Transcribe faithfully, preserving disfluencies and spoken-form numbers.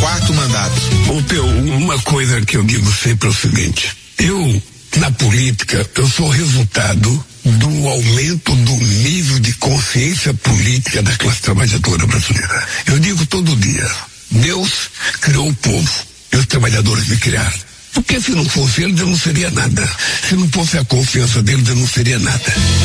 quarto mandato. Pompeu, uma coisa que eu digo sempre é o seguinte: eu, na política, eu sou resultado do aumento do nível de consciência política da classe trabalhadora brasileira. Eu digo todo dia, Deus criou o povo e os trabalhadores me criaram. Porque se não fosse eles, eu não seria nada. Se não fosse a confiança deles, eu não seria nada.